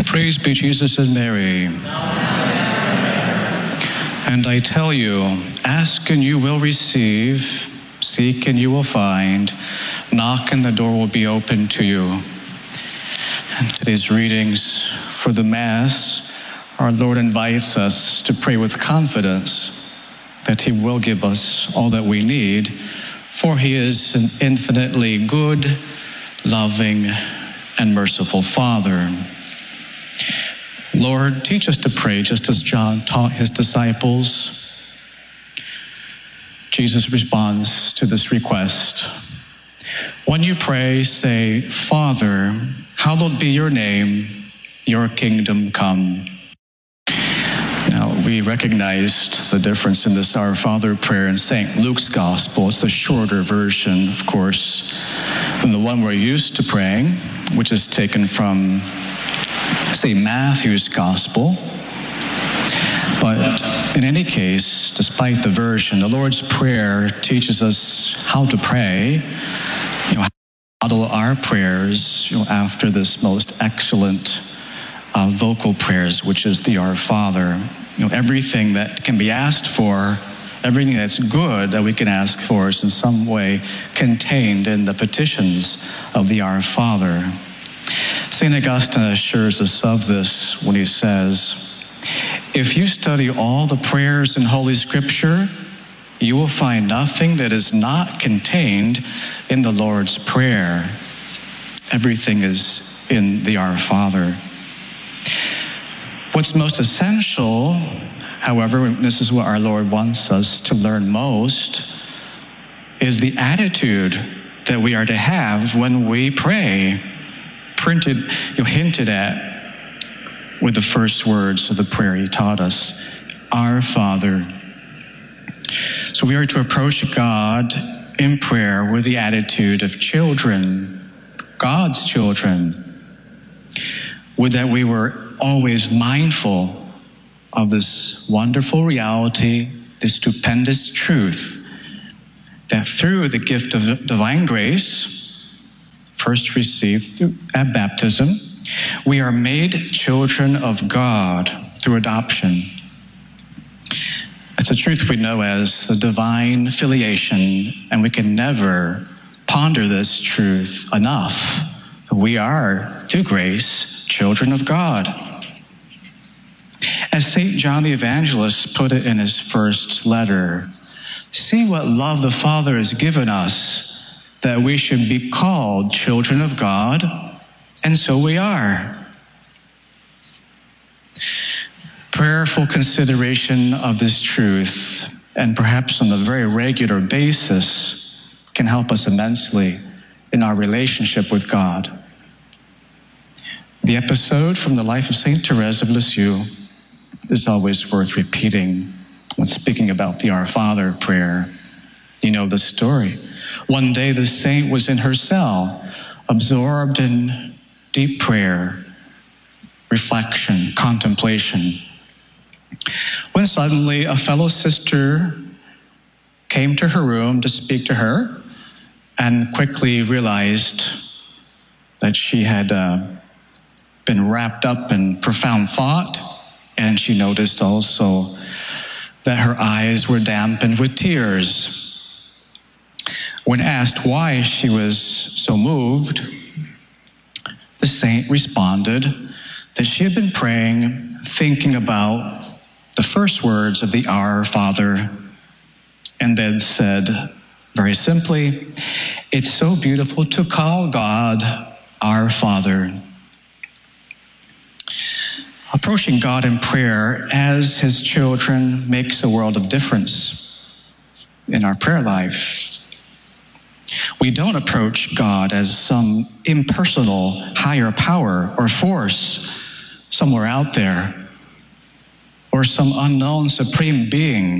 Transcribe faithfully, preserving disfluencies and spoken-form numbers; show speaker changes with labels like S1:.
S1: Praise be Jesus and Mary. And I tell you, ask and you will receive, seek and you will find, knock and the door will be open to you. And today's readings for the Mass, our Lord invites us to pray with confidence that He will give us all that we need, for He is an infinitely good, loving, and merciful Father. Lord, teach us to pray just as John taught his disciples. Jesus responds to this request. When you pray, say, Father, hallowed be your name, your kingdom come. Now, we recognized the difference in this Our Father prayer in Saint Luke's Gospel. It's the shorter version, of course, than the one we're used to praying, which is taken from Saint Matthew's Gospel. But in any case, despite the version, the Lord's Prayer teaches us how to pray, you know, how to model our prayers, you know, after this most excellent uh, vocal prayers, which is the Our Father. You know, everything that can be asked for, everything that's good that we can ask for is in some way contained in the petitions of the Our Father. Saint Augustine assures us of this when he says, if you study all the prayers in Holy Scripture, you will find nothing that is not contained in the Lord's Prayer. Everything is in the Our Father. What's most essential, however, this is what our Lord wants us to learn most, is the attitude that we are to have when we pray. Printed, you know, hinted at with the first words of the prayer He taught us, Our Father. So we are to approach God in prayer with the attitude of children, God's children, with that we were always mindful of this wonderful reality, this stupendous truth, that through the gift of divine grace, first received through, at baptism, we are made children of God through adoption. It's a truth we know as the divine filiation, and we can never ponder this truth enough. We are, through grace, children of God. As Saint John the Evangelist put it in his first letter, see what love the Father has given us, that we should be called children of God, and so we are. Prayerful consideration of this truth, and perhaps on a very regular basis, can help us immensely in our relationship with God. The episode from the life of Saint Therese of Lisieux is always worth repeating when speaking about the Our Father prayer. You know the story. One day the saint was in her cell, absorbed in deep prayer, reflection, contemplation, when suddenly a fellow sister came to her room to speak to her and quickly realized that she had uh, been wrapped up in profound thought, and she noticed also that her eyes were dampened with tears. When asked why she was so moved, the saint responded that she had been praying, thinking about the first words of the Our Father, and then said very simply, it's so beautiful to call God our Father. Approaching God in prayer as His children makes a world of difference in our prayer life. We don't approach God as some impersonal higher power or force somewhere out there, or some unknown supreme being